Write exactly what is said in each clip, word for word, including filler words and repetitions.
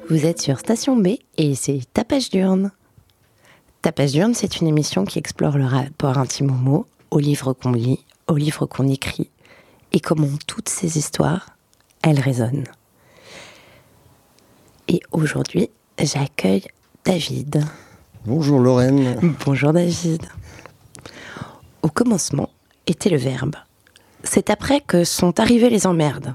Vous êtes sur Station B et c'est Tapage d'urne. Tapage d'urne, c'est une émission qui explore le rapport intime aux mots, aux livres qu'on lit, aux livres qu'on écrit, et comment toutes ces histoires, elles résonnent. Et aujourd'hui, j'accueille David. Bonjour Lorraine. Bonjour David. Au commencement était le verbe. C'est après que sont arrivées les emmerdes.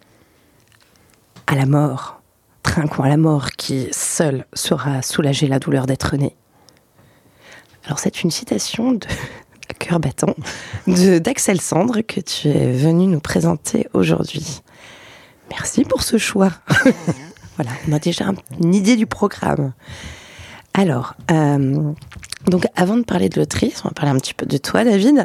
À la mort, trinquons à la mort qui, seule, saura soulager la douleur d'être né. Alors c'est une citation de à cœur battant de, d'Axel Sandre que tu es venu nous présenter aujourd'hui. Merci pour ce choix. Voilà, on a déjà une idée du programme. Alors, euh, donc avant de parler de l'autrice, on va parler un petit peu de toi, David.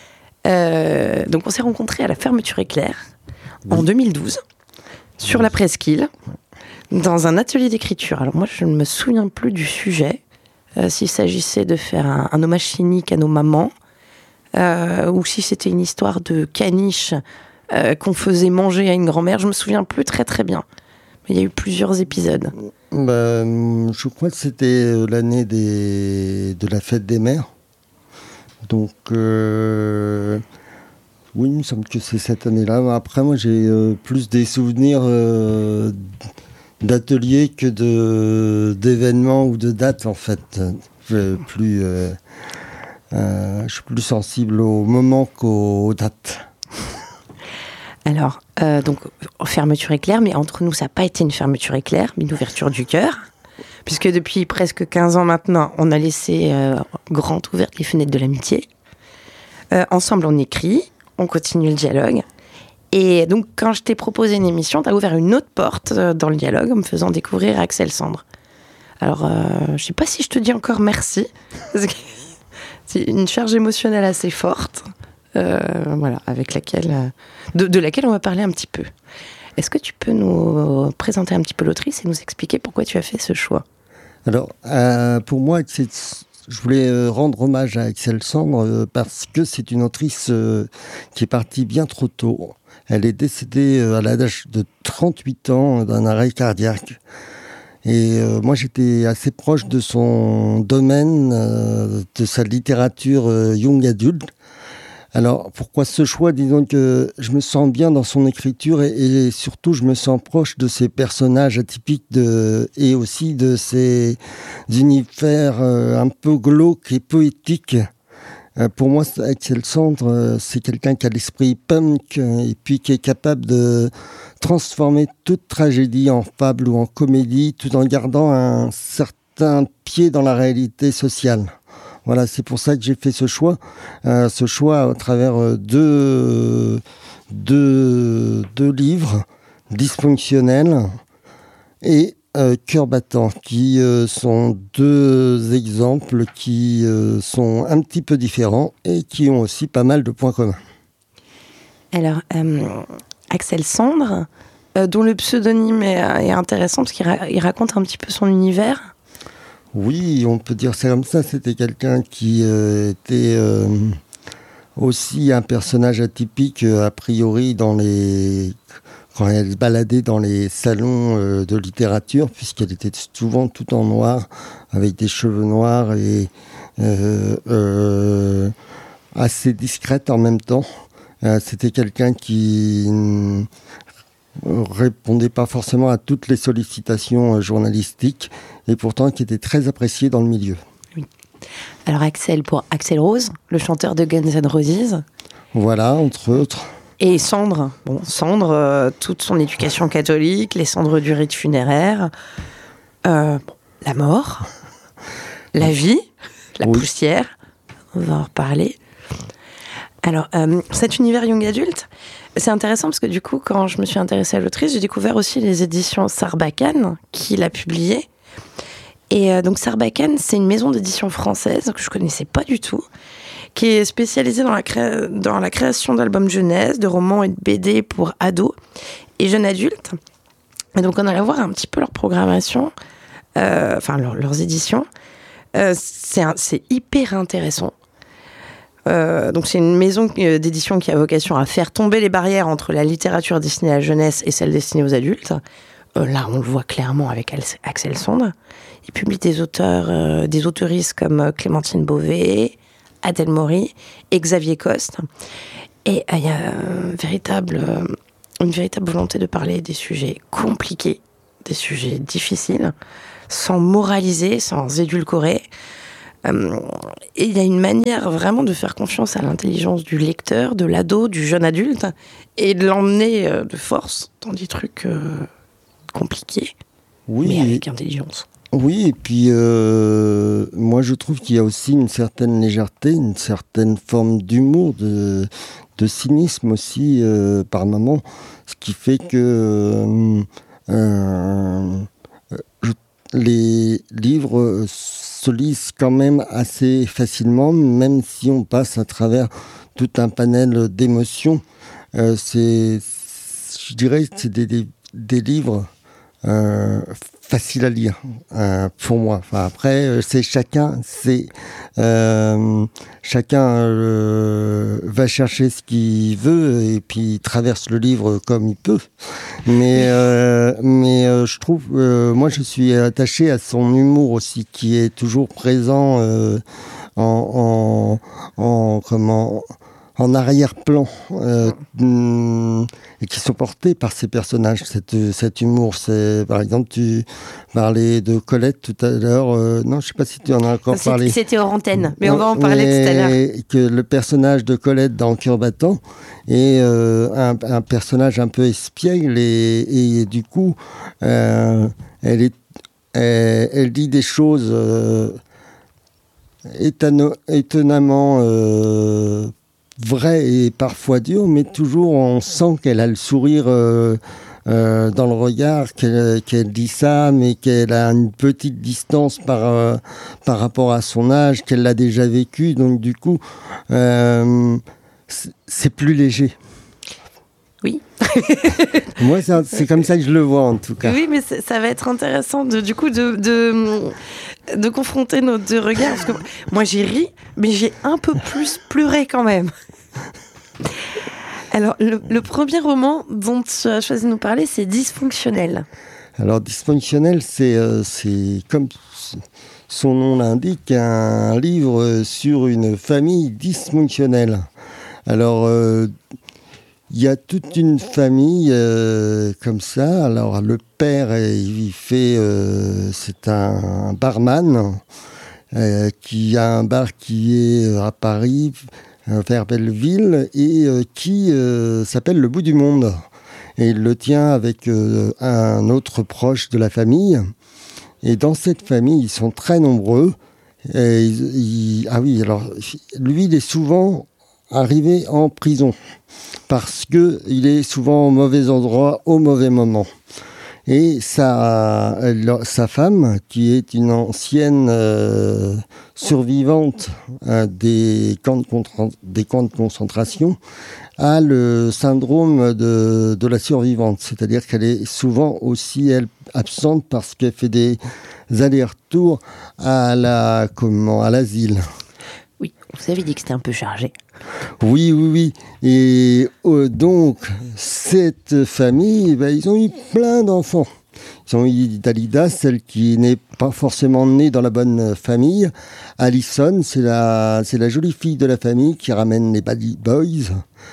Euh, donc on s'est rencontrés à la Fermeture Éclair oui. en deux mille douze, sur la Presqu'île, dans un atelier d'écriture. Alors moi, je ne me souviens plus du sujet, euh, s'il s'agissait de faire un, un hommage cynique à nos mamans, euh, ou si c'était une histoire de caniche euh, qu'on faisait manger à une grand-mère. Je me souviens plus très très bien. Mais il y a eu plusieurs épisodes. Bah, je crois que c'était l'année des... de la fête des mères. Donc, euh... oui, il me semble que c'est cette année-là. Après, moi, j'ai euh, plus des souvenirs euh, d'ateliers que de... d'événements ou de dates, en fait. Je, plus, euh... Euh, je suis plus sensible au moment qu'aux dates. Alors, euh, donc, fermeture éclair, mais entre nous, ça n'a pas été une fermeture éclair, mais une ouverture du cœur. Puisque depuis presque quinze ans maintenant, on a laissé euh, grand ouvertes les fenêtres de l'amitié. Euh, ensemble, on écrit, on continue le dialogue. Et donc, quand je t'ai proposé une émission, tu as ouvert une autre porte euh, dans le dialogue en me faisant découvrir Axel Sandre. Alors, euh, je ne sais pas si je te dis encore merci. Parce que c'est une charge émotionnelle assez forte. Euh, voilà, avec laquelle, euh, de, de laquelle on va parler un petit peu. Est-ce que tu peux nous présenter un petit peu l'autrice et nous expliquer pourquoi tu as fait ce choix ? Alors, euh, pour moi, c'est, je voulais euh, rendre hommage à Axel Sandre euh, parce que c'est une autrice euh, qui est partie bien trop tôt. Elle est décédée euh, à l'âge de trente-huit ans d'un arrêt cardiaque. Et euh, moi, j'étais assez proche de son domaine, euh, de sa littérature euh, young adulte. Alors, pourquoi ce choix ? Disons que je me sens bien dans son écriture et, et surtout, je me sens proche de ses personnages atypiques de, et aussi de ses univers euh, un peu glauques et poétiques. Euh, pour moi, Axel Sandre, euh, c'est quelqu'un qui a l'esprit punk euh, et puis qui est capable de transformer toute tragédie en fable ou en comédie tout en gardant un certain pied dans la réalité sociale. Voilà, c'est pour ça que j'ai fait ce choix, euh, ce choix à travers deux, deux, deux livres, Dysfonctionnel et euh, Cœur battant, qui euh, sont deux exemples qui euh, sont un petit peu différents et qui ont aussi pas mal de points communs. Alors, euh, Axel Sandre, euh, dont le pseudonyme est, est intéressant parce qu'il ra- il raconte un petit peu son univers. Oui, on peut dire ça comme ça. C'était quelqu'un qui euh, était euh, aussi un personnage atypique, euh, a priori, dans les... quand elle se baladait dans les salons euh, de littérature, puisqu'elle était souvent tout en noir, avec des cheveux noirs et euh, euh, assez discrète en même temps. Euh, c'était quelqu'un qui ne répondait pas forcément à toutes les sollicitations euh, journalistiques, et pourtant qui était très apprécié dans le milieu. Oui. Alors Axel pour Axl Rose, le chanteur de Guns N' Roses. Voilà, entre autres. Et Sandre, bon, Sandre, euh, toute son éducation catholique, les cendres du rite funéraire, euh, bon, la mort, la vie, la oui. poussière, on va en reparler. Alors, euh, cet univers young adulte, c'est intéressant parce que du coup, quand je me suis intéressée à l'autrice, j'ai découvert aussi les éditions Sarbacane qui l'a publié. Et euh, donc Sarbacane, c'est une maison d'édition française que je connaissais pas du tout, qui est spécialisée dans la, cré... dans la création d'albums jeunesse, de romans et de B D pour ados et jeunes adultes. Et donc on allait voir un petit peu leur programmation, euh, enfin leur, leurs éditions. Euh, c'est, un, c'est hyper intéressant. Euh, donc c'est une maison d'édition qui a vocation à faire tomber les barrières entre la littérature destinée à la jeunesse et celle destinée aux adultes. Euh, là, on le voit clairement avec Axel Sandre. Il publie des auteurs, euh, des auteuristes comme Clémentine Beauvais, Adèle Maury et Xavier Coste. Et il euh, y a un véritable, euh, une véritable volonté de parler des sujets compliqués, des sujets difficiles, sans moraliser, sans édulcorer. Euh, et il y a une manière vraiment de faire confiance à l'intelligence du lecteur, de l'ado, du jeune adulte, et de l'emmener euh, de force dans des trucs euh, compliqués, oui, mais avec intelligence. Oui, et puis euh, moi je trouve qu'il y a aussi une certaine légèreté, une certaine forme d'humour, de, de cynisme aussi euh, par moments, ce qui fait que euh, euh, je, les livres se lisent quand même assez facilement, même si on passe à travers tout un panel d'émotions. Euh, c'est, je dirais que c'est des, des, des livres euh, faciles à lire euh, pour moi. Enfin, après, c'est chacun, c'est euh, chacun euh, va chercher ce qu'il veut et puis traverse le livre comme il peut. Mais euh, mais euh, je trouve, euh, moi, je suis attaché à son humour aussi, qui est toujours présent euh, en, en, en comment. en arrière-plan, euh, et qui sont portés par ces personnages, cette, cet humour. C'est, par exemple, tu parlais de Colette tout à l'heure. Euh, non, je ne sais pas si tu en as encore c'était, parlé. C'était hors antenne, mais on va en parler mais tout à l'heure. Que le personnage de Colette dans Cœur battant est euh, un, un personnage un peu espiègle et, et du coup, euh, elle, est, elle, elle dit des choses euh, étonno, étonnamment... Euh, vrai et parfois dur, mais toujours on sent qu'elle a le sourire euh, euh, dans le regard, qu'elle, qu'elle dit ça, mais qu'elle a une petite distance par, euh, par rapport à son âge, qu'elle l'a déjà vécu, donc du coup, euh, c'est, c'est plus léger. Oui. Moi, c'est, c'est comme ça que je le vois, en tout cas. Oui, mais ça va être intéressant, de, du coup, de... de... de confronter nos deux regards, parce que moi j'ai ri, mais j'ai un peu plus pleuré quand même. Alors, le, le premier roman dont tu as choisi de nous parler, c'est Dysfonctionnel. Alors, Dysfonctionnel, c'est, euh, c'est comme son nom l'indique, un livre sur une famille dysfonctionnelle. Alors, euh, il y a toute une famille euh, comme ça. Alors, le père, il fait, euh, c'est un barman euh, qui a un bar qui est à Paris, vers Belleville, et euh, qui euh, s'appelle Le Bout du Monde. Et il le tient avec euh, un autre proche de la famille. Et dans cette famille, ils sont très nombreux. Et ils, ils, ah oui, alors, lui, il est souvent arrivé en prison parce qu'il est souvent au mauvais endroit, au mauvais moment. Et sa, sa femme, qui est une ancienne euh, survivante euh, des, camps de contra- des camps de concentration, a le syndrome de, de la survivante. C'est-à-dire qu'elle est souvent aussi, elle, absente parce qu'elle fait des allers-retours à, la, comment, à l'asile. Oui, vous avez dit que c'était un peu chargé. Oui, oui, oui. Et euh, donc, cette famille, ben, ils ont eu plein d'enfants. Ils ont eu Dalida, celle qui n'est pas forcément née dans la bonne famille. Alison, c'est la, c'est la jolie fille de la famille qui ramène les bad boys.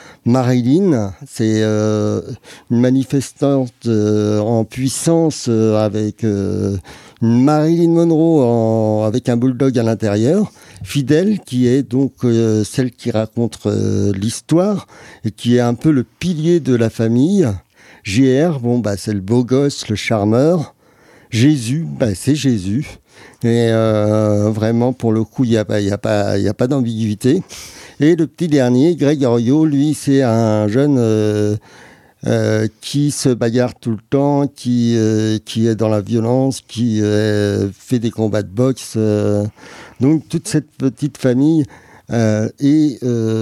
Marilyn, c'est euh, une manifestante euh, en puissance euh, avec euh, une Marilyn Monroe en, avec un bulldog à l'intérieur. Fidèle, qui est donc euh, celle qui raconte euh, l'histoire et qui est un peu le pilier de la famille. J R, bon, bah, c'est le beau gosse, le charmeur. Jésus, bah, c'est Jésus. Et euh, vraiment, pour le coup, il n'y a, y a, pas, y a pas d'ambiguïté. Et le petit dernier, Gregorio, lui, c'est un jeune euh, euh, qui se bagarre tout le temps, qui, euh, qui est dans la violence, qui euh, fait des combats de boxe. Euh, donc toute cette petite famille euh, est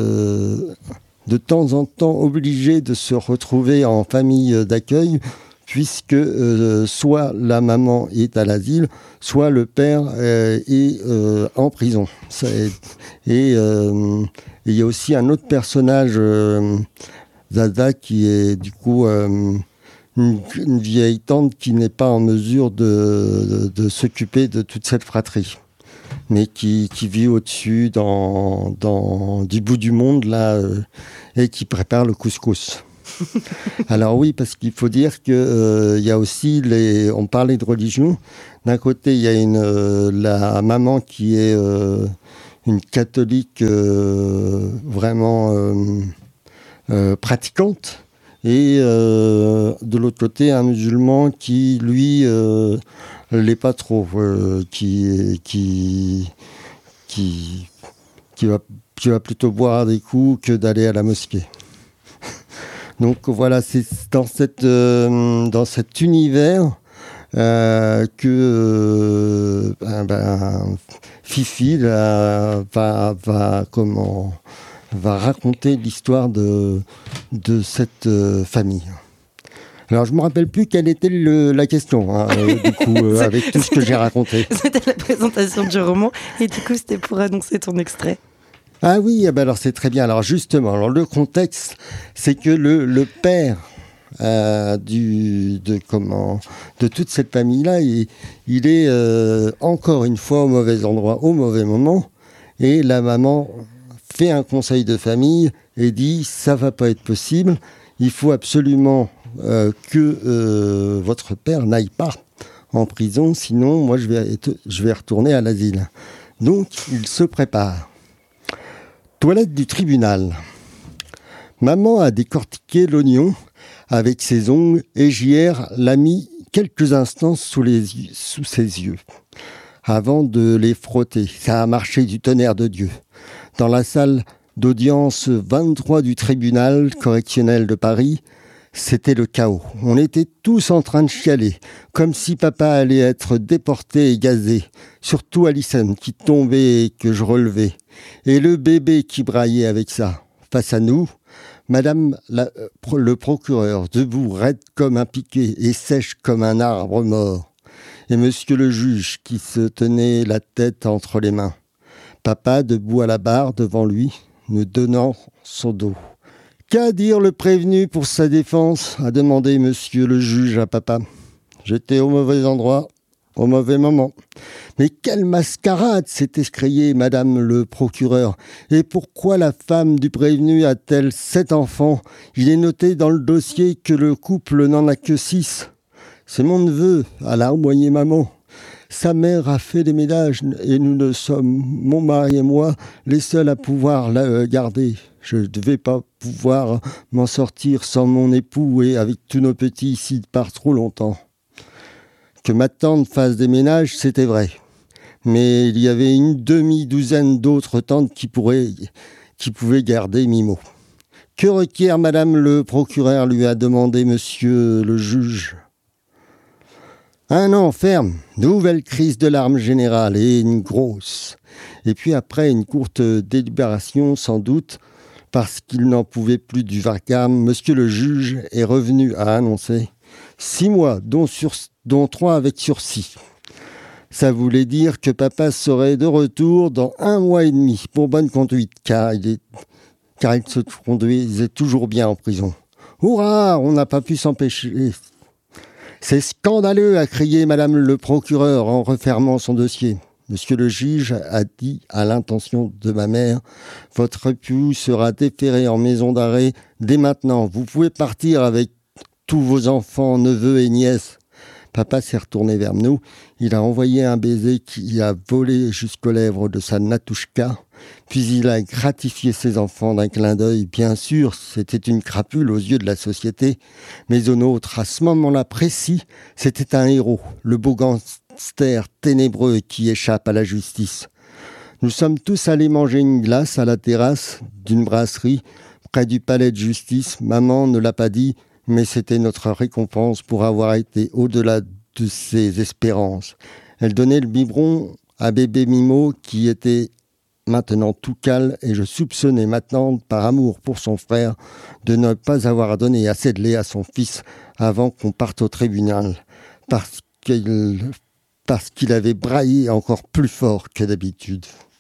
euh, de temps en temps obligée de se retrouver en famille d'accueil, puisque euh, soit la maman est à l'asile, soit le père euh, est euh, en prison. Ça est, et euh, il y a aussi un autre personnage, euh, Zaza, qui est du coup euh, une, une vieille tante qui n'est pas en mesure de, de, de s'occuper de toute cette fratrie, mais qui, qui vit au-dessus, dans, dans, du bout du monde, là, euh, et qui prépare le couscous. Alors oui, parce qu'il faut dire qu'il euh, y a aussi, les, on parlait de religion, d'un côté il y a une, euh, la maman qui est euh, une catholique euh, vraiment euh, euh, pratiquante, et euh, de l'autre côté un musulman qui lui euh, l'est pas trop, euh, qui, qui, qui, qui, va, qui va plutôt boire des coups que d'aller à la mosquée. Donc voilà, c'est dans, cette, euh, dans cet univers euh, que euh, ben, ben, Fifi là, va, va, comment, va raconter l'histoire de, de cette euh, famille. Alors je ne me rappelle plus quelle était le, la question, hein, euh, du coup, euh, avec tout ce que j'ai raconté. C'était la présentation du roman, et du coup c'était pour annoncer ton extrait. Ah oui, eh ben alors c'est très bien. Alors justement, alors le contexte, c'est que le, le père euh, du, de, comment, de toute cette famille-là, il, il est euh, encore une fois au mauvais endroit, au mauvais moment. Et la maman fait un conseil de famille et dit « ça va pas être possible, il faut absolument euh, que euh, votre père n'aille pas en prison, sinon moi je vais, être, je vais retourner à l'asile. » Donc il se prépare. Toilette du tribunal. Maman a décortiqué l'oignon avec ses ongles et J R l'a mis quelques instants sous, les, sous ses yeux avant de les frotter. Ça a marché du tonnerre de Dieu. Dans la salle d'audience vingt-trois du tribunal correctionnel de Paris, c'était le chaos. On était tous en train de chialer, comme si papa allait être déporté et gazé. Surtout Alison qui tombait et que je relevais. Et le bébé qui braillait avec ça. Face à nous, Madame la, euh, le procureur, debout, raide comme un piquet et sèche comme un arbre mort. Et monsieur le juge qui se tenait la tête entre les mains. Papa debout à la barre devant lui, nous donnant son dos. Qu'a dire le prévenu pour sa défense a demandé monsieur le juge à papa. J'étais au mauvais endroit, au mauvais moment. Mais quelle mascarade s'est écriée madame le procureur. Et pourquoi la femme du prévenu a-t-elle sept enfants? Il est noté dans le dossier que le couple n'en a que six. C'est mon neveu, a larmoyé maman. Sa mère a fait des ménages et nous ne sommes, mon mari et moi, les seuls à pouvoir la garder. Je ne devais pas pouvoir m'en sortir sans mon époux et avec tous nos petits ici par trop longtemps. Que ma tante fasse des ménages, c'était vrai. Mais il y avait une demi-douzaine d'autres tantes qui, pourraient, qui pouvaient garder Mimo. Que requiert madame le procureur, lui a demandé monsieur le juge. Un an ferme, nouvelle crise de larmes générale et une grosse. Et puis après une courte délibération, sans doute, parce qu'il n'en pouvait plus du vacarme, monsieur le juge est revenu à annoncer six mois, dont, sur, dont trois avec sursis. Ça voulait dire que papa serait de retour dans un mois et demi pour bonne conduite, car il, est, car il se conduisait toujours bien en prison. Hurrah, on n'a pas pu s'empêcher. C'est scandaleux, a crié madame le procureur en refermant son dossier. Monsieur le juge a dit à l'intention de ma mère, votre époux sera déféré en maison d'arrêt dès maintenant. Vous pouvez partir avec tous vos enfants, neveux et nièces. Papa s'est retourné vers nous. Il a envoyé un baiser qui a volé jusqu'aux lèvres de sa Natouchka. Puis il a gratifié ses enfants d'un clin d'œil. Bien sûr, c'était une crapule aux yeux de la société. Mais au nôtre, à ce moment-là précis, c'était un héros. Le beau gangster ténébreux qui échappe à la justice. Nous sommes tous allés manger une glace à la terrasse d'une brasserie près du palais de justice. Maman ne l'a pas dit, mais c'était notre récompense pour avoir été au-delà de ses espérances. Elle donnait le biberon à bébé Mimo qui était maintenant tout calme et je soupçonnais maintenant, par amour pour son frère, de ne pas avoir donné assez de lait à son fils avant qu'on parte au tribunal, parce qu'il, parce qu'il avait braillé encore plus fort que d'habitude.